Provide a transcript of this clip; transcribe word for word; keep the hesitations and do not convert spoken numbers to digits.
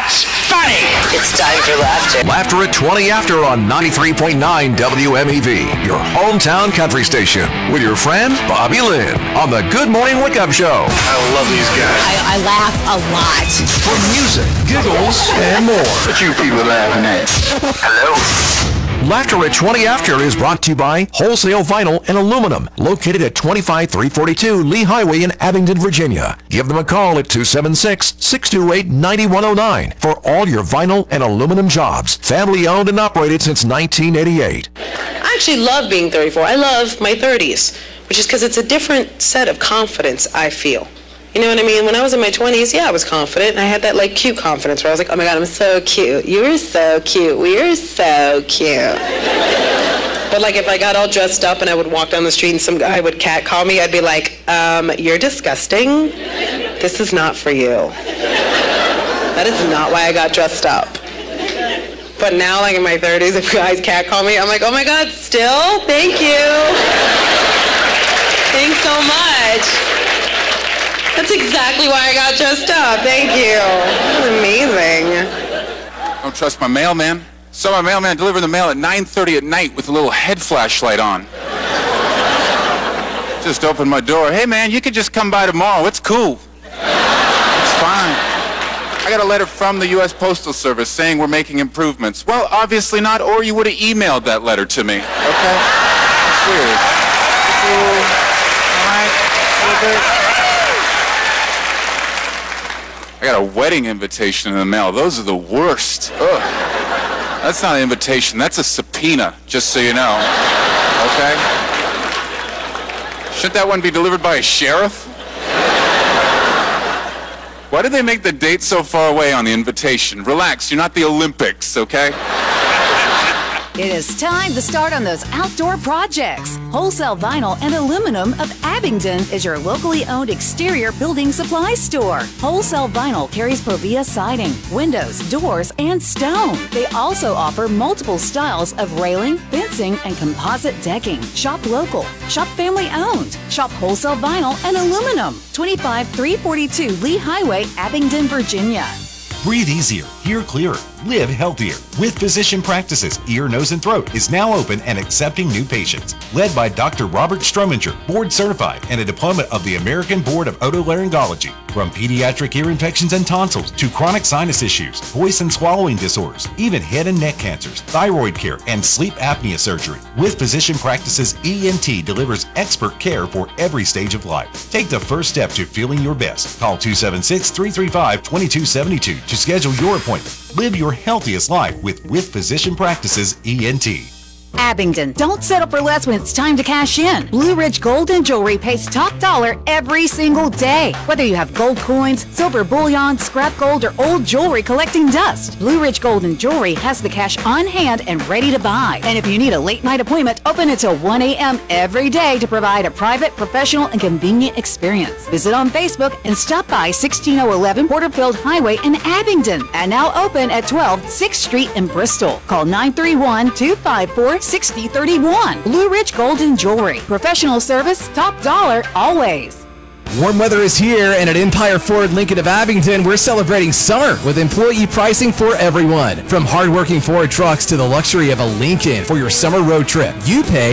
That's funny. It's time for laughter. Laughter at twenty after on ninety-three point nine W M E V, your hometown country station, with your friend Bobby Lynn on the Good Morning Wake Up Show. I love these guys. I, I laugh a lot. For music, giggles, and more. What you people laughing at? Hello? Laughter at twenty after is brought to you by Wholesale Vinyl and Aluminum, located at twenty-five three forty-two Lee Highway in Abingdon, Virginia. Give them a call at two seven six, six two eight, nine one zero nine for all your vinyl and aluminum jobs. Family owned and operated since nineteen eighty-eight. I actually love being thirty-four. I love my thirties, which is because it's a different set of confidence, I feel. You know what I mean? When I was in my twenties, yeah, I was confident. And I had that, like, cute confidence where I was like, oh, my God, I'm so cute. You're so cute. We're so cute. But, like, if I got all dressed up and I would walk down the street and some guy would catcall me, I'd be like, um, you're disgusting. This is not for you. That is not why I got dressed up. But now, like, in my thirties, if guys catcall me, I'm like, oh, my God, still? Thank you. Thanks so much. That's exactly why I got dressed up. Thank you. That's amazing. Don't trust my mailman. Saw my mailman deliver the mail at nine thirty at night with a little head flashlight on. Just opened my door. Hey, man, you could just come by tomorrow. It's cool. It's fine. I got a letter from the U S Postal Service saying we're making improvements. Well, obviously not, or you would have emailed that letter to me. Okay? It's weird. Cool. All right? A little bit. I got a wedding invitation in the mail. Those are the worst. Ugh. That's not an invitation. That's a subpoena, just so you know. Okay? Shouldn't that one be delivered by a sheriff? Why did they make the date so far away on the invitation? Relax, you're not the Olympics, okay? It is time to start on those outdoor projects. Wholesale Vinyl and Aluminum of Abingdon is your locally owned exterior building supply store. Wholesale Vinyl carries Provia siding, windows, doors, and stone. They also offer multiple styles of railing, fencing, and composite decking. Shop local. Shop family owned. Shop Wholesale Vinyl and Aluminum. twenty-five three forty-two Lee Highway, Abingdon, Virginia. Breathe easier, hear clearer, live healthier. With Physician Practices, Ear, Nose, and Throat is now open and accepting new patients. Led by Doctor Robert Strominger, board certified and a diploma of the American Board of Otolaryngology. From pediatric ear infections and tonsils to chronic sinus issues, voice and swallowing disorders, even head and neck cancers, thyroid care, and sleep apnea surgery. With Physician Practices, E N T delivers expert care for every stage of life. Take the first step to feeling your best. Call two seven six, three three five, two two seven two to schedule your appointment. Live your healthiest life with With Physician Practices E N T. Abingdon, don't settle for less when it's time to cash in. Blue Ridge Gold and Jewelry pays top dollar every single day. Whether you have gold coins, silver bullion, scrap gold, or old jewelry collecting dust, Blue Ridge Gold and Jewelry has the cash on hand and ready to buy. And if you need a late night appointment, open until one a.m. every day to provide a private, professional, and convenient experience. Visit on Facebook and stop by sixteen oh eleven Porterfield Highway in Abingdon. And now open at twelve sixth Street in Bristol. Call nine three one, two five four, six oh three one. Blue Ridge Gold and Jewelry. Professional service, top dollar, always. Warm weather is here, and at Empire Ford Lincoln of Abingdon, we're celebrating summer with employee pricing for everyone. From hardworking Ford trucks to the luxury of a Lincoln for your summer road trip. You pay